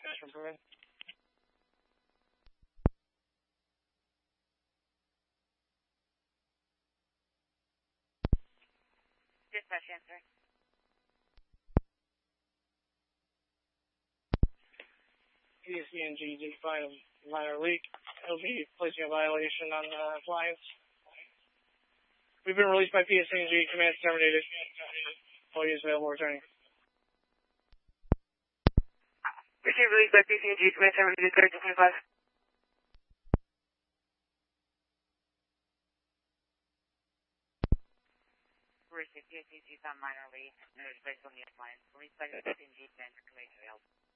Dispatch answer. PSENG did find a minor leak. It'll be placing a violation on appliance. We've been released by PSENG. Command terminated. All use available returning. Received released by PSENG. Command terminated. 3025. Received PSENG found minor leak. Notice based on the appliance. Released by PSENG. Command available.